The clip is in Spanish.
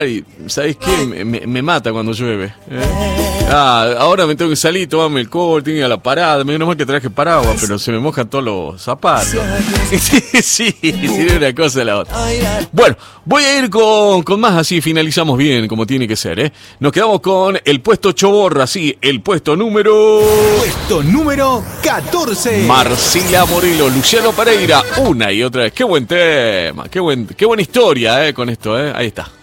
Y, ¿sabés qué? Me mata cuando llueve. Ahora me tengo que salir, tomarme el alcohol, tengo que ir a la parada. Menos mal que traje paraguas, pero se me mojan todos los zapatos. Sí, tiene una cosa a la otra. Bueno, voy a ir con más, así finalizamos bien, como tiene que ser, Nos quedamos con el puesto Choborra, sí, el puesto número 14. Marcela Morelo, Luciano Pereira, una y otra vez. Qué buen tema, qué buena historia, con esto, ahí está.